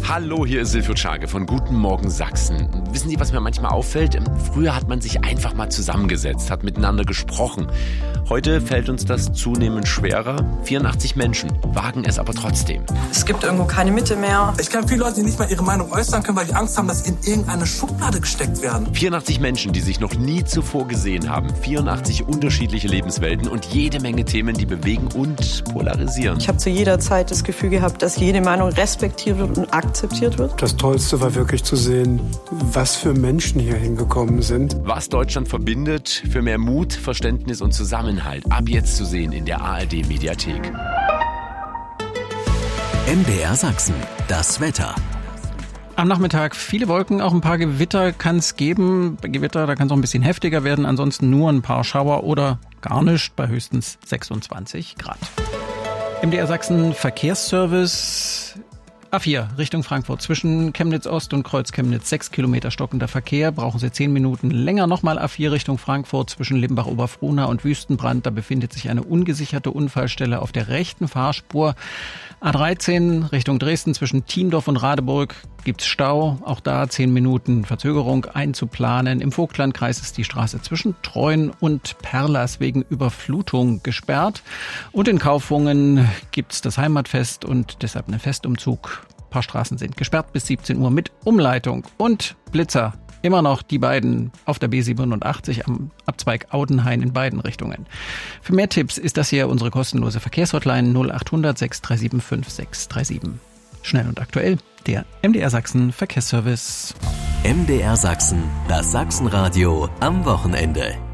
Hallo, hier ist Silvio Czage von Guten Morgen Sachsen. Wissen Sie, was mir manchmal auffällt? Früher hat man sich einfach mal zusammengesetzt, hat miteinander gesprochen. Heute fällt uns das zunehmend schwerer. 84 Menschen wagen es aber trotzdem. Es gibt irgendwo keine Mitte mehr. Ich kenne viele Leute, die nicht mal ihre Meinung äußern können, weil die Angst haben, dass sie in irgendeine Schublade gesteckt werden. 84 Menschen, die sich noch nie zuvor gesehen haben. 84 unterschiedliche Lebenswelten und jede Menge Themen, die bewegen und polarisieren. Ich habe zu jeder Zeit das Gefühl gehabt, dass jede Meinung respektiert wird und akzeptiert wird. Das Tollste war wirklich zu sehen, was für Menschen hier hingekommen sind. Was Deutschland verbindet, für mehr Mut, Verständnis und Zusammenhalt. Ab jetzt zu sehen in der ARD-Mediathek. MDR Sachsen, das Wetter. Am Nachmittag viele Wolken, auch ein paar Gewitter kann es geben. Bei Gewitter, da kann es auch ein bisschen heftiger werden. Ansonsten nur ein paar Schauer oder gar nichts bei höchstens 26 Grad. MDR Sachsen Verkehrsservice. A4 Richtung Frankfurt zwischen Chemnitz Ost und Kreuz Chemnitz 6 Kilometer stockender Verkehr. Brauchen Sie 10 Minuten länger. Nochmal A4 Richtung Frankfurt zwischen Limbach-Oberfrohna und Wüstenbrand. Da befindet sich eine ungesicherte Unfallstelle auf der rechten Fahrspur. A13 Richtung Dresden zwischen Thiendorf und Radeburg gibt's Stau. Auch da 10 Minuten Verzögerung einzuplanen. Im Vogtlandkreis ist die Straße zwischen Treuen und Perlas wegen Überflutung gesperrt. Und in Kaufungen gibt's das Heimatfest und deshalb einen Festumzug. Ein paar Straßen sind gesperrt bis 17 Uhr mit Umleitung und Blitzer. Immer noch die beiden auf der B87 am Abzweig Audenhain in beiden Richtungen. Für mehr Tipps ist das hier unsere kostenlose Verkehrshotline 0800 637 5637. Schnell und aktuell, der MDR Sachsen Verkehrsservice. MDR Sachsen, das Sachsenradio am Wochenende.